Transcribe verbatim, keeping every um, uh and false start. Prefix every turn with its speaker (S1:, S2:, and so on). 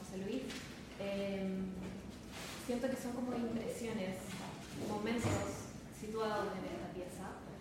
S1: José Luis, eh, siento que son como impresiones, momentos situados en esta pieza.